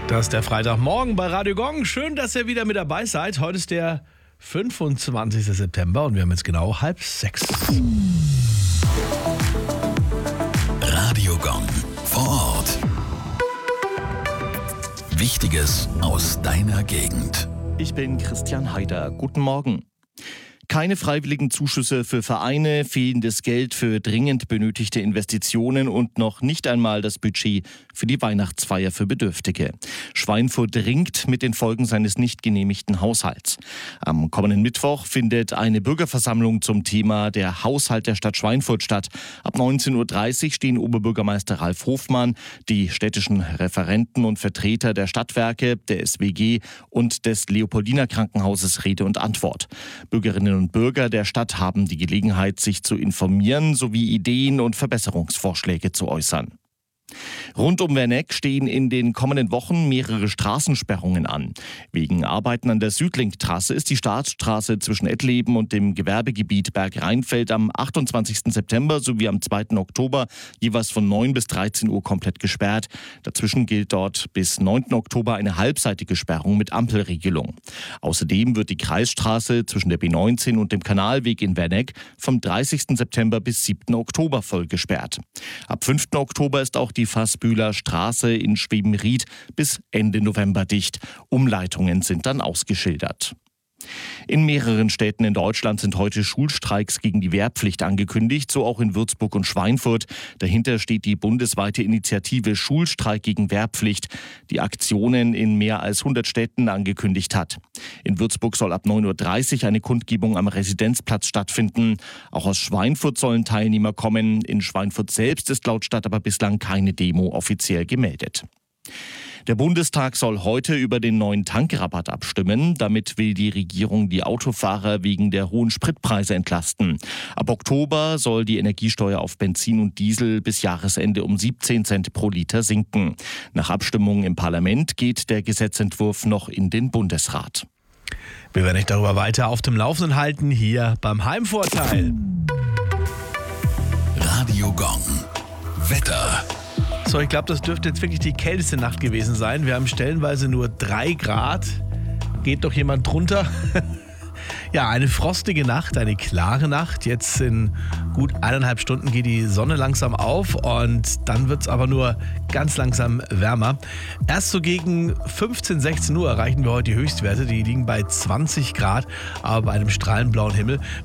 Das ist der Freitagmorgen bei Radio Gong. Schön, dass ihr wieder mit dabei seid. Heute ist der 25. September und wir haben jetzt genau 5:30. Radio Gong vor Ort. Wichtiges aus deiner Gegend. Ich bin Christian Haider. Guten Morgen. Keine freiwilligen Zuschüsse für Vereine, fehlendes Geld für dringend benötigte Investitionen und noch nicht einmal das Budget für die Weihnachtsfeier für Bedürftige. Schweinfurt ringt mit den Folgen seines nicht genehmigten Haushalts. Am kommenden Mittwoch findet eine Bürgerversammlung zum Thema der Haushalt der Stadt Schweinfurt statt. Ab 19.30 Uhr stehen Oberbürgermeister Ralf Hofmann, die städtischen Referenten und Vertreter der Stadtwerke, der SWG und des Leopoldiner Krankenhauses Rede und Antwort. Bürgerinnen und Bürger der Stadt haben die Gelegenheit, sich zu informieren sowie Ideen und Verbesserungsvorschläge zu äußern. Rund um Werneck stehen in den kommenden Wochen mehrere Straßensperrungen an. Wegen Arbeiten an der Südlink-Trasse ist die Staatsstraße zwischen Ettleben und dem Gewerbegebiet Bergrheinfeld am 28. September sowie am 2. Oktober jeweils von 9 bis 13 Uhr komplett gesperrt. Dazwischen gilt dort bis 9. Oktober eine halbseitige Sperrung mit Ampelregelung. Außerdem wird die Kreisstraße zwischen der B19 und dem Kanalweg in Werneck vom 30. September bis 7. Oktober voll gesperrt. Ab 5. Oktober ist auch die Fassbühler Straße in Schwebenried bis Ende November dicht. Umleitungen sind dann ausgeschildert. In mehreren Städten in Deutschland sind heute Schulstreiks gegen die Wehrpflicht angekündigt, so auch in Würzburg und Schweinfurt. Dahinter steht die bundesweite Initiative Schulstreik gegen Wehrpflicht, die Aktionen in mehr als 100 Städten angekündigt hat. In Würzburg soll ab 9.30 Uhr eine Kundgebung am Residenzplatz stattfinden. Auch aus Schweinfurt sollen Teilnehmer kommen. In Schweinfurt selbst ist laut Stadt aber bislang keine Demo offiziell gemeldet. Der Bundestag soll heute über den neuen Tankrabatt abstimmen. Damit will die Regierung die Autofahrer wegen der hohen Spritpreise entlasten. Ab Oktober soll die Energiesteuer auf Benzin und Diesel bis Jahresende um 17 Cent pro Liter sinken. Nach Abstimmung im Parlament geht der Gesetzentwurf noch in den Bundesrat. Wir werden euch darüber weiter auf dem Laufenden halten, hier beim Heimvorteil. Radio Gong. Wetter. So, ich glaube, das dürfte jetzt wirklich die kälteste Nacht gewesen sein. Wir haben stellenweise nur 3 Grad. Geht doch jemand drunter? Ja, eine frostige Nacht, eine klare Nacht. Jetzt in gut 1,5 Stunden geht die Sonne langsam auf und dann wird es aber nur ganz langsam wärmer. Erst so gegen 15, 16 Uhr erreichen wir heute die Höchstwerte. Die liegen bei 20 Grad, aber bei einem strahlenblauen Himmel.